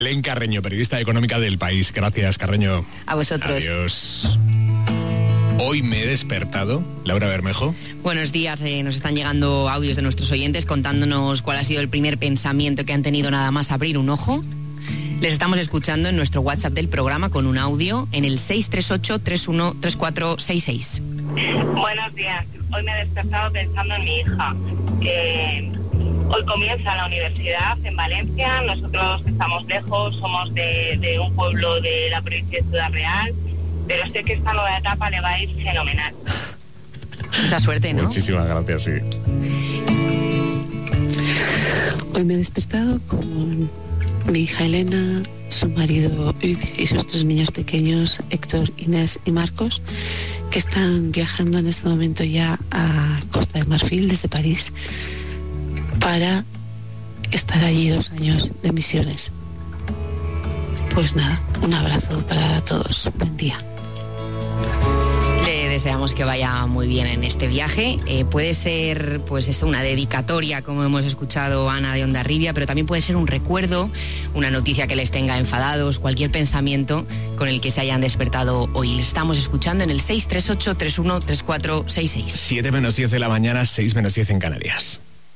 Belén Carreño, periodista económica del País. Gracias, Carreño. A vosotros. Adiós. Hoy me he despertado, Laura Bermejo. Buenos días, nos están llegando audios de nuestros oyentes contándonos cuál ha sido el primer pensamiento que han tenido nada más abrir un ojo. Les estamos escuchando en nuestro WhatsApp del programa con un audio en el 638-313466. Buenos días, hoy me he despertado pensando en mi hija. Hoy comienza la universidad en Valencia, nosotros estamos lejos, somos de un pueblo de la provincia de Ciudad Real, pero sé que esta nueva etapa le va a ir fenomenal. Mucha suerte, ¿no? Muchísimas gracias, sí. Hoy me he despertado con mi hija Elena, su marido Hugues y sus 3 niños pequeños, Héctor, Inés y Marcos, que están viajando en este momento ya a Costa de Marfil desde París para estar allí 2 años de misiones. Pues nada, un abrazo para todos. Buen día. Le deseamos que vaya muy bien en este viaje. Puede ser, pues eso, una dedicatoria, como hemos escuchado Ana de Hondarribia, pero también puede ser un recuerdo, una noticia que les tenga enfadados, cualquier pensamiento con el que se hayan despertado hoy. Les estamos escuchando en el 638-313466. 7 menos 10 de la mañana, 6 menos 10 en Canarias.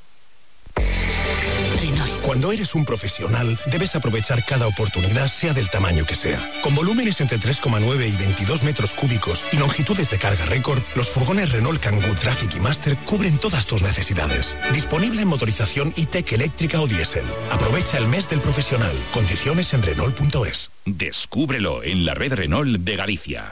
Cuando eres un profesional, debes aprovechar cada oportunidad, sea del tamaño que sea. Con volúmenes entre 3,9 y 22 metros cúbicos y longitudes de carga récord, los furgones Renault Kangoo Traffic y Master cubren todas tus necesidades. Disponible en motorización e-tech eléctrica o diésel. Aprovecha el mes del profesional. Condiciones en Renault.es. Descúbrelo en la red Renault de Galicia.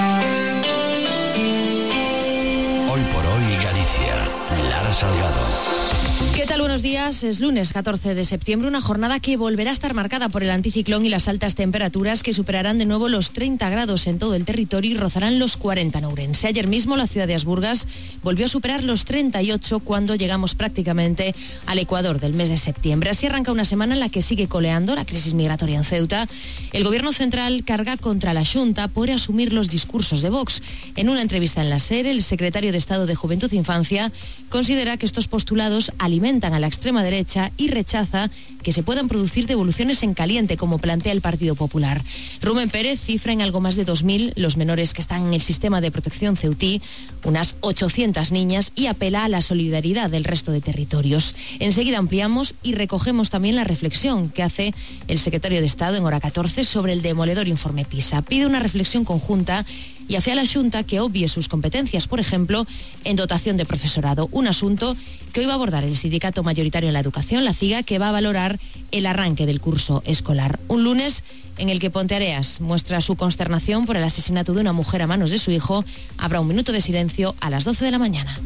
Hoy por hoy Galicia. Lara Salgado. ¿Qué tal? Buenos días. Es lunes 14 de septiembre, una jornada que volverá a estar marcada por el anticiclón y las altas temperaturas que superarán de nuevo los 30 grados en todo el territorio y rozarán los 40 en Ourense. Ayer mismo la ciudad de Asburgas volvió a superar los 38 cuando llegamos prácticamente al ecuador del mes de septiembre. Así arranca una semana en la que sigue coleando la crisis migratoria en Ceuta. El gobierno central carga contra la Xunta por asumir los discursos de Vox. En una entrevista en la SER, el secretario de Estado de Juventud e Infancia considera que estos postulados alimentan a la extrema derecha y rechaza que se puedan producir devoluciones en caliente, como plantea el Partido Popular. Rubén Pérez cifra en algo más de 2.000 los menores que están en el sistema de protección ceutí, unas 800 niñas, y apela a la solidaridad del resto de territorios. Enseguida ampliamos y recogemos también la reflexión que hace el secretario de Estado en hora 14 sobre el demoledor informe PISA. Pide una reflexión conjunta y afea a la Xunta que obvie sus competencias, por ejemplo, en dotación de profesorado, un asunto que hoy va a abordar el sindicato mayoritario en la educación, la CIGA, que va a valorar el arranque del curso escolar. Un lunes en el que Ponteareas muestra su consternación por el asesinato de una mujer a manos de su hijo. Habrá un minuto de silencio a las 12 de la mañana.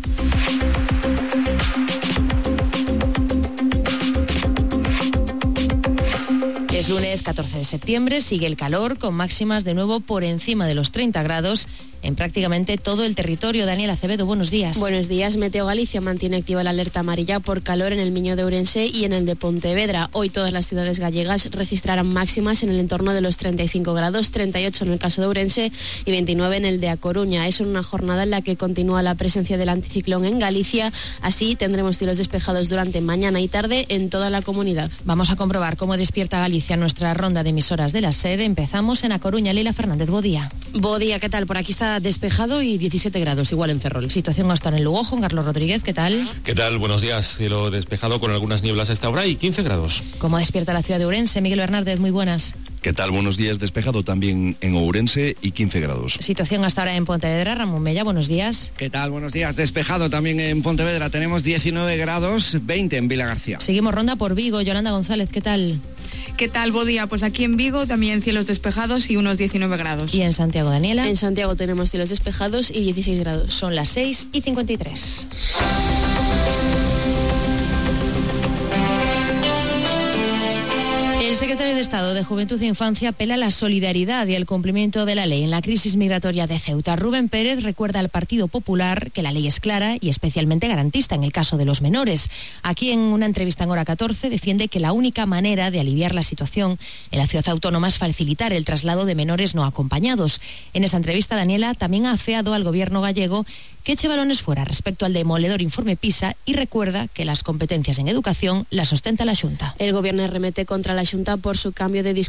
Es lunes 14 de septiembre, sigue el calor con máximas de nuevo por encima de los 30 grados en prácticamente todo el territorio. Daniel Acevedo, buenos días. Buenos días. Meteo Galicia mantiene activa la alerta amarilla por calor en el Miño de Ourense y en el de Pontevedra. Hoy todas las ciudades gallegas registrarán máximas en el entorno de los 35 grados, 38 en el caso de Ourense y 29 en el de A Coruña. Es una jornada en la que continúa la presencia del anticiclón en Galicia. Así tendremos cielos despejados durante mañana y tarde en toda la comunidad. Vamos a comprobar cómo despierta Galicia nuestra ronda de emisoras de la SER. Empezamos en A Coruña. Leila Fernández, bodía. Bodía, ¿qué tal? Por aquí está despejado y 17 grados, igual en Ferrol. Situación hasta en el Lugo. Juan Carlos Rodríguez, ¿qué tal? ¿Qué tal? Buenos días. Cielo despejado con algunas nieblas a esta hora y 15 grados. ¿Cómo despierta la ciudad de Ourense? Miguel Bernárdez, muy buenas. ¿Qué tal? Buenos días. Despejado también en Ourense y 15 grados. Situación hasta ahora en Pontevedra. Ramón Mella, buenos días. ¿Qué tal? Buenos días. Despejado también en Pontevedra. Tenemos 19 grados, 20 en Vila García. Seguimos ronda por Vigo. Yolanda González, ¿qué tal? ¿Qué tal, bodía? Pues aquí en Vigo también cielos despejados y unos 19 grados. ¿Y en Santiago, Daniela? En Santiago tenemos cielos despejados y 16 grados. Son las 6:53. El secretario de Estado de Juventud e Infancia apela a la solidaridad y al cumplimiento de la ley en la crisis migratoria de Ceuta. Rubén Pérez recuerda al Partido Popular que la ley es clara y especialmente garantista en el caso de los menores. Aquí en una entrevista en hora 14 defiende que la única manera de aliviar la situación en la ciudad autónoma es facilitar el traslado de menores no acompañados. En esa entrevista, Daniela también ha afeado al gobierno gallego que eche balones fuera respecto al demoledor informe PISA y recuerda que las competencias en educación las ostenta la Xunta. El Gobierno remete contra la Xunta por su cambio de discurso